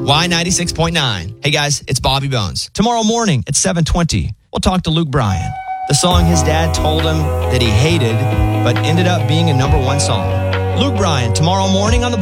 Y96.9. Hey guys, it's Bobby Bones. Tomorrow morning at 7:20, we'll talk to Luke Bryan. The song his dad told him that he hated, but ended up being a #1 song. Luke Bryan, tomorrow morning on the